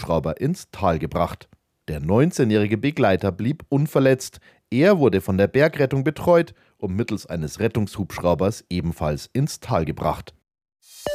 Rettungshubschrauber ins Tal gebracht. Der 19-jährige Begleiter blieb unverletzt. Er wurde von der Bergrettung betreut und mittels eines Rettungshubschraubers ebenfalls ins Tal gebracht.